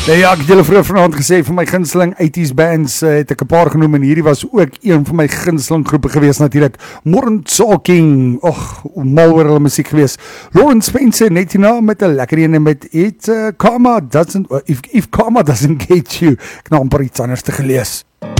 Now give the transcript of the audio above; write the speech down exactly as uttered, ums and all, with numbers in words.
Ja, ek het julle vroeër vanaand gesê, van my gunsteling eighties bands uh, het ek 'n paar genoem en hierdie was ook een van my gunsteling groepe gewees natuurlik. Modern Talking, och, mal oor hulle musiek gewees. Lawrence Spencer, net hierna met 'n lekker ene met It uh, Karma Doesn't, uh, if, if Karma Doesn't Get You. Ek nou amper iets anders te gelees.